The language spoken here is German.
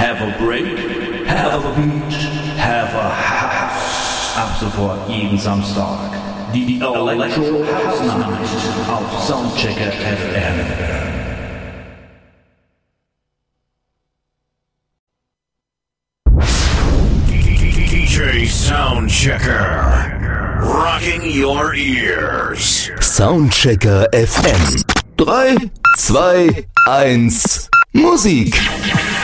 have a break, have a beach, have a house. Ab sofort jeden Samstag. Die Electro House Night auf Soundchecker FM. DJ Soundchecker, rocking your ears. Soundchecker FM. 3, 2, 1, Musik.